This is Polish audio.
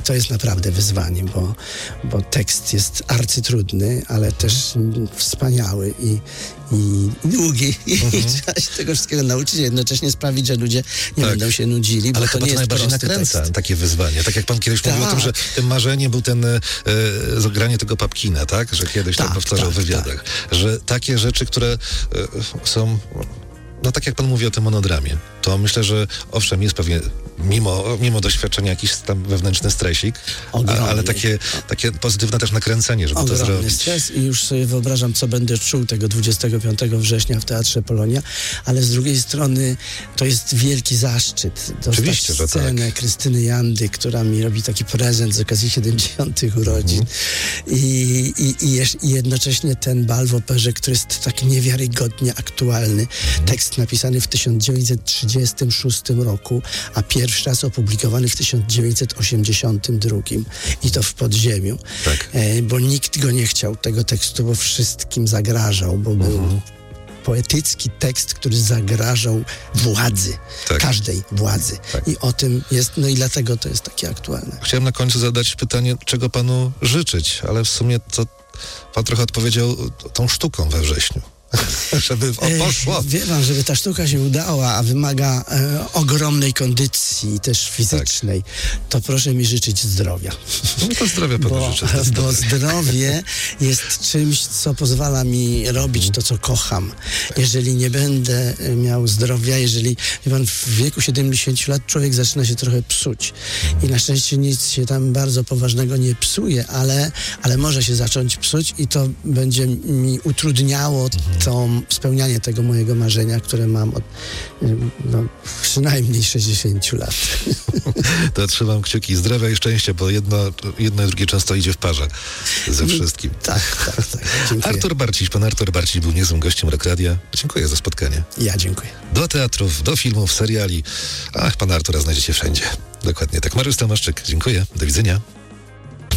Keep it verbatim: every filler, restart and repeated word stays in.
to jest naprawdę wyzwanie, bo, bo tekst jest arcytrudny, ale też wspaniały i, i długi. Mhm. I trzeba się tego wszystkiego nauczyć, jednocześnie sprawić, że ludzie nie tak. będą się nudzili, bo ale to chyba nie to jest najbardziej nakręca tekst. takie wyzwanie. Tak jak pan kiedyś tak. mówił o tym, że tym marzeniem był ten e, zagranie tego Papkina, tak? Że kiedyś tak, to powtarzał tak, w wywiadach. Tak. Że takie rzeczy, które e, są... No tak jak pan mówi o tym monodramie, to myślę, że owszem, jest pewnie mimo, mimo doświadczenia jakiś tam wewnętrzny stresik, a, ale takie, takie pozytywne też nakręcenie, żeby Ogromny to zrobić. stres i już sobie wyobrażam, co będę czuł tego dwudziestego piątego września w Teatrze Polonia, ale z drugiej strony to jest wielki zaszczyt Oczywiście, dostać scenę tak. Krystyny Jandy, która mi robi taki prezent z okazji siedemdziesiątych urodzin. Mm. I, i, i, jeż, I jednocześnie ten bal w operze, który jest tak niewiarygodnie aktualny. Mm. Tekst napisany w tysiąc dziewięćset trzydziestym szóstym roku, a pierwszy raz opublikowany w tysiąc dziewięćset osiemdziesiątym drugim i to w podziemiu, tak. e, bo nikt go nie chciał, tego tekstu, bo wszystkim zagrażał, bo był mhm. poetycki tekst, który zagrażał władzy, tak. każdej władzy. Tak. I o tym jest, no i dlatego to jest takie aktualne. Chciałem na końcu zadać pytanie, czego panu życzyć, ale w sumie to pan trochę odpowiedział tą sztuką we wrześniu. Żeby poszło. Wie pan, żeby ta sztuka się udała, a wymaga e, ogromnej kondycji, też fizycznej, tak. to proszę mi życzyć zdrowia. No to zdrowia panu bo, życzę. Bo zdrowie jest czymś, co pozwala mi robić to, co kocham. Jeżeli nie będę miał zdrowia, jeżeli, wie pan, w wieku siedemdziesięciu lat człowiek zaczyna się trochę psuć. I na szczęście nic się tam bardzo poważnego nie psuje, ale, ale może się zacząć psuć i to będzie mi utrudniało to spełnianie tego mojego marzenia, które mam od no, przynajmniej sześćdziesięciu lat. To trzymam kciuki zdrowia i szczęścia, bo jedno, jedno i drugie często idzie w parze ze wszystkim. Tak, tak, tak. Dziękuję. Artur Barciś, pan Artur Barciś był niezłym gościem Rock Radia. Dziękuję za spotkanie. Ja dziękuję. Do teatrów, do filmów, seriali. Ach, pana Artura znajdziecie wszędzie. Dokładnie tak. Mariusz Tomaszczyk, dziękuję. Do widzenia.